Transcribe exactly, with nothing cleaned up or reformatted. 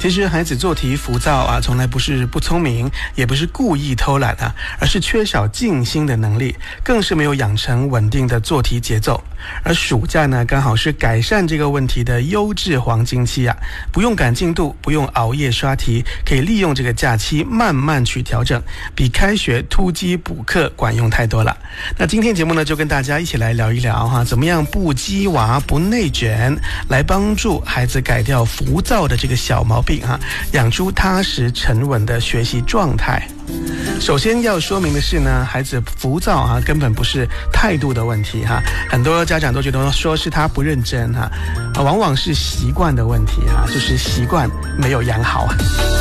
其实孩子做题浮躁啊，从来不是不聪明，也不是故意偷懒啊，而是缺少静心的能力，更是没有养成稳定的做题节奏。而暑假呢，刚好是改善这个问题的优质黄金期啊，不用赶进度，不用熬夜刷题，可以利用这个假期慢慢去调整，比开学突击补课管用太多了。那今天节目呢，就跟大家一起来聊一聊哈，怎么样不激娃不内卷，来帮助孩子改掉浮躁的这个小毛病哈，养出踏实沉稳的学习状态。首先要说明的是呢，孩子浮躁啊，根本不是态度的问题哈，很多家长都觉得说是他不认真哈，往往是习惯的问题哈，就是习惯没有养好。